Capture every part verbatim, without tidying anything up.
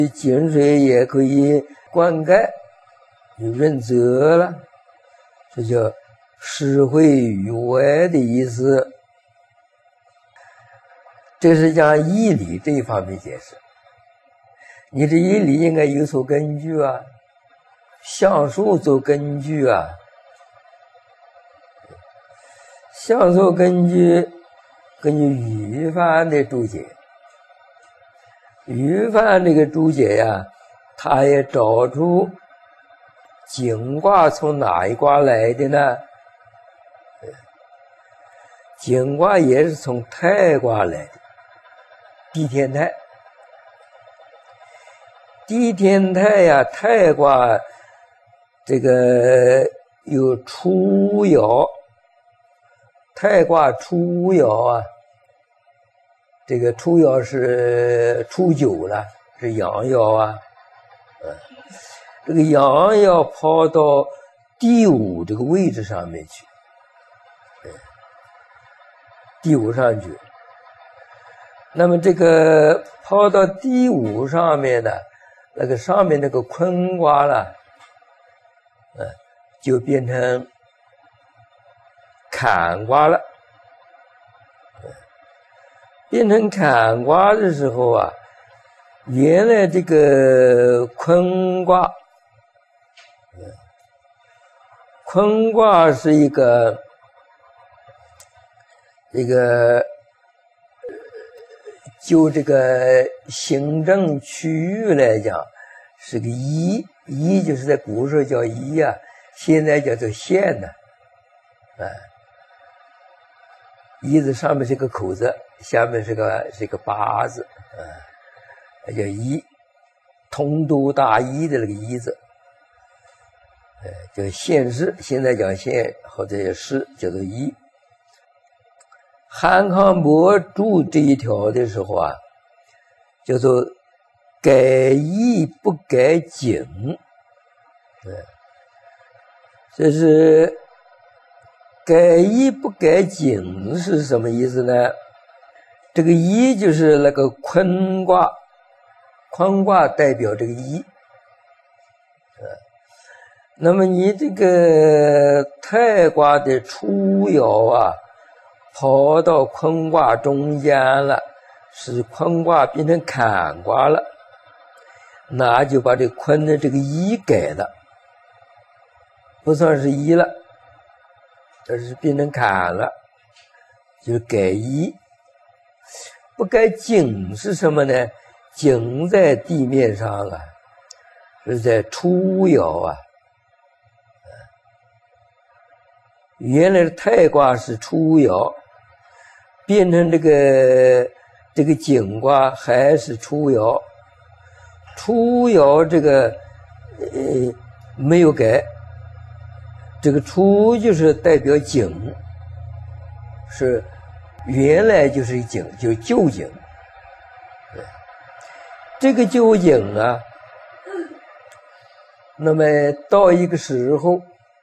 井水也可以灌溉，有润泽了，这叫施惠于外的意思。这是讲义理这一方面解释。你这义理应该有所根据啊，相术做根据啊，相术根据根据于范的注解，于范这个注解呀、啊，他也找出井卦从哪一卦来的呢？井卦也是从太卦来的，地天太。地天太呀，太卦这个有初爻，太卦初爻啊，这个初爻是初九了，是阳爻啊，嗯，这个阳爻抛到第五这个位置上面去，嗯，第五上去，那么这个抛到第五上面呢？那个上面那个坤卦了，呃，就变成坎卦了。变成坎卦的时候啊，原来这个坤卦，坤卦是一个这个。就这个行政区域来讲，是个邑，邑就是在古时候叫邑啊，现在叫做县呢，啊，邑字上面是个口字，下面是个是个八字，啊，叫邑，通都大邑的那个邑字，呃，叫县市，现在讲县或者叫市，叫做邑。韩康伯注这一条的时候啊，叫做改邑不改井，对，这是改邑不改井是什么意思呢？这个邑就是那个坤卦，坤卦代表这个邑，那么你这个太卦的初爻啊，跑到坤卦中间了，使坤卦变成坎卦了，那就把这坤的这个邑改了，不算是邑了，这是变成坎了，就是改邑。不改井是什么呢？井在地面上啊，是在初爻啊。原来的太卦是初爻，变成这个这个井卦还是初爻，初爻这个呃没有改，这个初就是代表井，是原来就是井，就是旧井。这个旧井啊，那么到一个时候。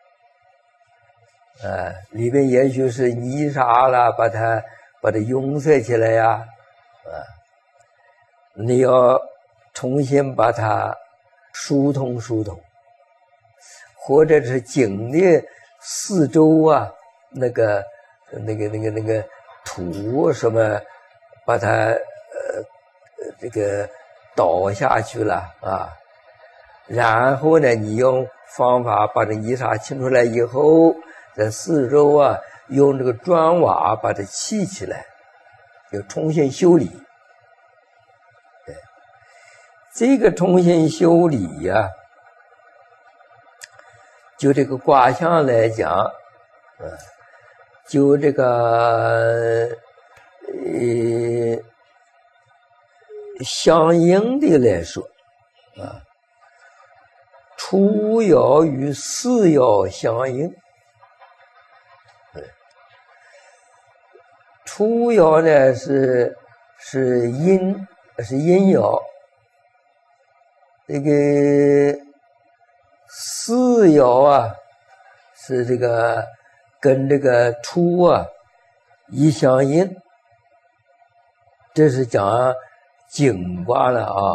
呃，里面也许是泥沙了，把它把它拥塞起来呀，啊，你要重新把它疏通疏通，或者是井的四周啊，那个那个那个那个土什么，把它呃这个倒下去了啊，然后呢，你用方法把这泥沙清出来以后。在四周啊，用这个砖瓦把它砌起来，就重新修理。对，这个重新修理呀、啊，就这个卦象来讲，嗯，就这个呃相应的来说，啊，初爻与四爻相应。初爻呢是是阴，是阴爻，这个四爻啊是这个跟这个初啊一相应，这是讲井卦了啊。